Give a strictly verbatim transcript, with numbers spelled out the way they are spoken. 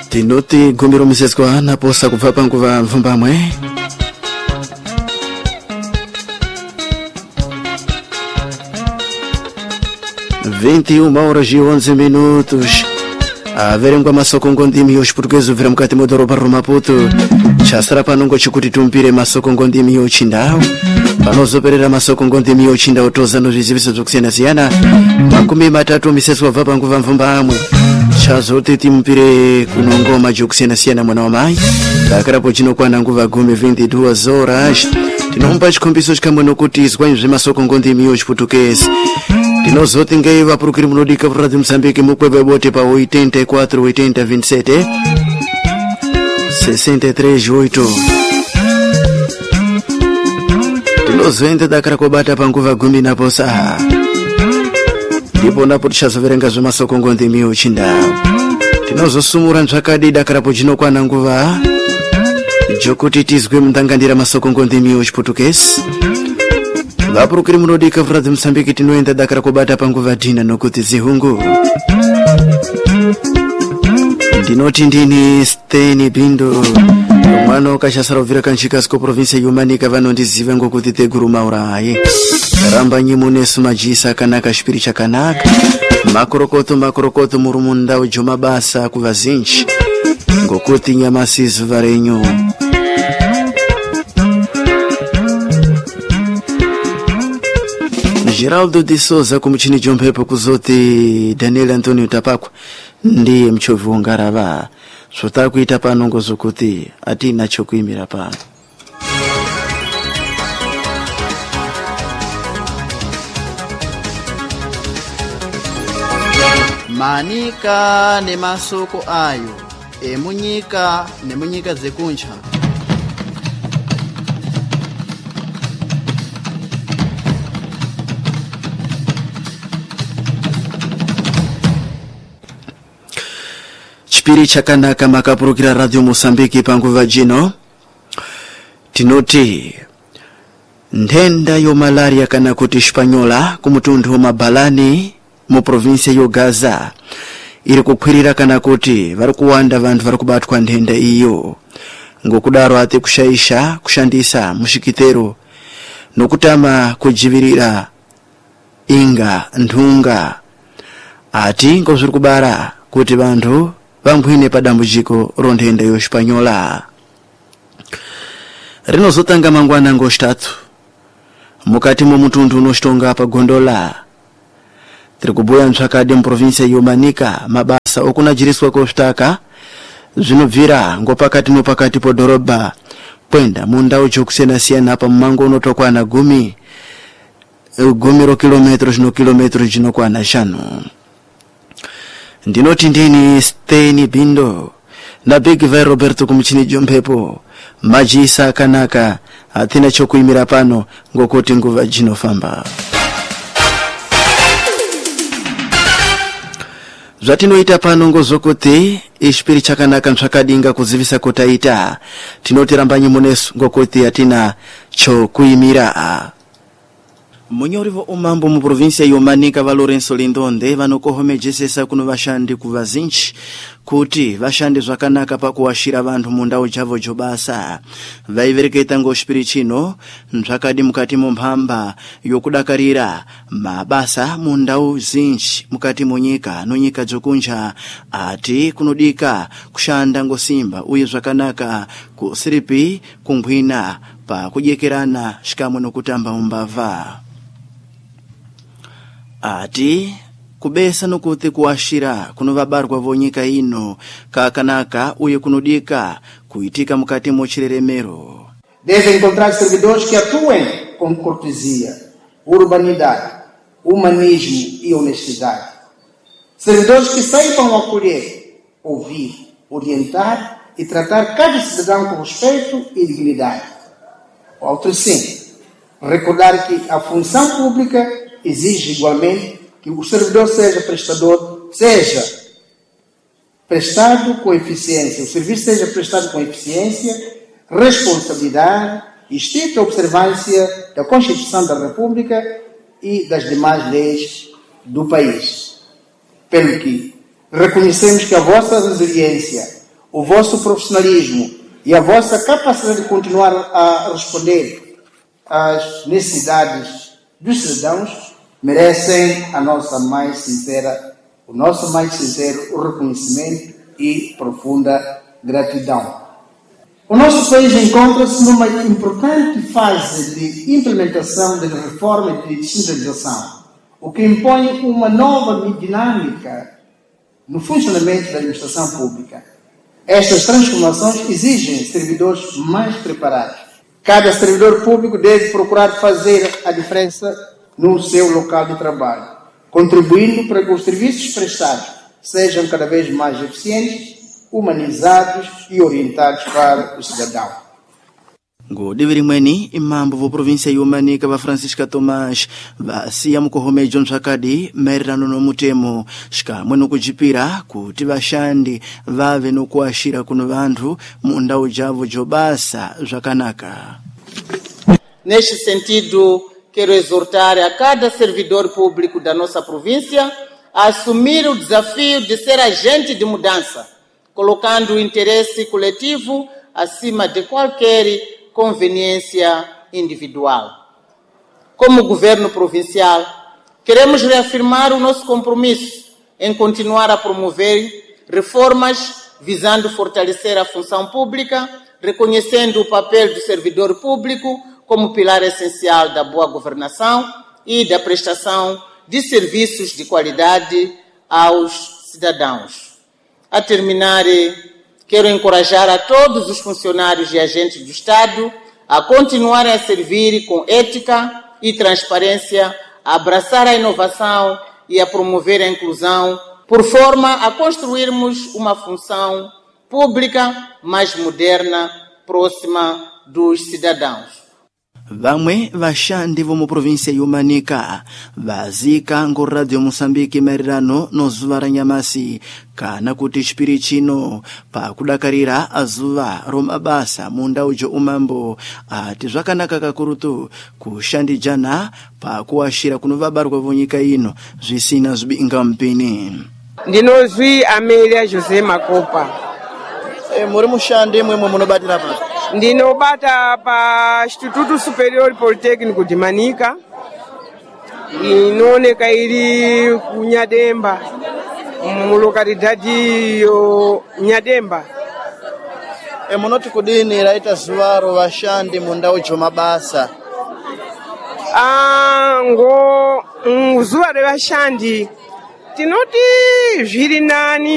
Tinoti gumiro misezwa na posa kuva panguva mvumbamwe vinte e uma horas e onze minutos. Averengwa masoko ngondimi yoshipurukezi uvira mukati modhorobha romaputo chasara panongo chikuti tumpire masoko ngondimi yochindau panozoperera masoko ngondimi yochindau toza nozviziviso zvokusiyana siyana makumi matatu miseswa bva panguva mvumbamwe chazoti timpire kunongoma zvokusiyana siyana mwana wamai dakarapo chinokwana nguva gumi vinte e duas horas tinomba chikombiso chikamwe nokuti izwa zvemasoko ngondimi yochipurukezi tinozoti ngei vapurukiri munodika Radio Mozambique mukweve bote pa oitenta e quatro oitenta vinte e sete sessenta e três oito. Tinozoenda dakara kobata panguva gumi na posa ndipo napo tichazoverenga zvemasoko ngondimi yochindau tinozosumura nzvakadi dakarapo chinokwana nguva jokuti tizwe mundangandira masoko ngondimi yochipurukezi vapurukiri munodika Radio Mozambique tinoenda dakara kobata panguva dhina nokuti zihungu ndinoti ndini Steni Bindo mwana wakashasara uvira kanchikasko province yumanika vanondiziva ngokuti teguru maurayi ramba nyimunesu majisa kanaka shipiri chakanaka makorokoto makorokoto muri mundau jomabasa kuvazinji ngokuti nyamasi zuva renyu Geraldo de Souza kumuchini jompepo kuzoti Daniel Antonio Tapakwa ndiye mchovu ngarava sotakuita pano ngozokuti atina chokuimira pano manika ne masoko ayo emunyika ne munyika zekuncha chipiri chakanaka makapurukira Radio Mozambique panguva jino tinoti ndenda yo malaria kana kuti spanyola kumutundu mabalani mu province yo Gaza iri kukwirira kana kuti vari kuwanda vantu vari kubatwa ndenda iyo ngokudaro ati kushaisha kushandisa mushikitero nokutama kujivirira inga nthunga ati ngozuri kubara kuti vantu vangwine padambudziko rondenda yo spanyola rinozotanga mangwana ngostatu mukati momutundu unoshitonga pa gondola tiri kubuya ntsvakadi muprovince yomanika mabasa okunajiriswa koshtaka zvinobvira ngopakati nopakati podhorobha kwenda mundau jokusiyana siyana pa mmango unotokwana gumi gumi ro kilometro zvino kilometro zvinokwana shanu ndinoti ndini Steni Bindo na Big Vai Roberto kumuchini jompepo majisa kanaka atina chokuimira pano ngokuti nguva jinofamba zvatinoita pano ngozokuti ishipiri chakanaka ntsvakadinga kuzivisa kutaita tinoti rambanyi munesu ngokuti atina chokuimira munyorivo umambo mu provincia yomanika va Lorenzo Lindonde vanokohomejesesa kuno vashandi kuvazinji kuti vashandi zvakanaka pakuwashira vantu mundau javo jobasa vaivereketa ngoshipiri chino nzvakadi mukati momphamba yokudakarira mabasa mundau zinji mukati monyika nonyika dzokunja ati kunodika kushanda ngosimba uye zvakanaka kusiripi kungwina pa kujekerana shikamwe nokutamba umbava ati kubesa nokuti kuashira kunovabarwa vonyika ino kakanaka uye kunodika kuitika mukati mochireremero. Devem encontrar servidores que atuem com cortesia, urbanidade, humanismo e honestidade. Servidores que saibam acolher, ouvir, orientar e tratar cada cidadão com respeito e dignidade. Outro sim, recordar que a função pública exige igualmente que o servidor seja prestador, seja prestado com eficiência, o serviço seja prestado com eficiência, responsabilidade e estrita observância da Constituição da República e das demais leis do país. Pelo que reconhecemos que a vossa resiliência, o vosso profissionalismo e a vossa capacidade de continuar a responder às necessidades dos cidadãos merecem a nossa mais sincera, o nosso mais sincero reconhecimento e profunda gratidão. O nosso país encontra-se numa importante fase de implementação de reforma e de descentralização, o que impõe uma nova dinâmica no funcionamento da administração pública. Estas transformações exigem servidores mais preparados. Cada servidor público deve procurar fazer a diferença no seu local de trabalho, contribuindo para que os serviços prestados sejam cada vez mais eficientes, humanizados e orientados para o cidadão. Godiviri mweni imambo vo província yumanika va Francisca Tomás va siya mukohome John Sakadi merano no mutemo shika mweno kujipira kuti vashandi vave no kuashira kuno vantu mundau javo jobasa zvakanaka. Neste sentido, quero exortar a cada servidor público da nossa província a assumir o desafio de ser agente de mudança, colocando o interesse coletivo acima de qualquer conveniência individual. Como governo provincial, queremos reafirmar o nosso compromisso em continuar a promover reformas visando fortalecer a função pública, reconhecendo o papel do servidor público como pilar essencial da boa governação e da prestação de serviços de qualidade aos cidadãos. A terminar, quero encorajar a todos os funcionários e agentes do Estado a continuarem a servir com ética e transparência, a abraçar a inovação e a promover a inclusão, por forma a construirmos uma função pública mais moderna, próxima dos cidadãos. Vamwe vashandi vomu província yumanika vazika ngo Radio Moçambique merirano no zuva ra nyamasi kana kuti chipiri chino pa kudakarira azuva romabasa mundau jo umambo ati zvakanaka kakurutu kushandijana pa kuashira kuno vabarwa vonyika ino zvisina zibinga mpini. Ndinozwi Amelia Jose Makopa. E, muri mushandi mwemwe munobatira pa? Ndinobata pa Instituto Superior Politécnico de Manica, inooneka iri kunyademba mu localidade yo Nyademba. E munoti kudini raita zuwaro vashandi mundau jomabasa? Ah, ngo zuwa re vashandi tinoti zviri nani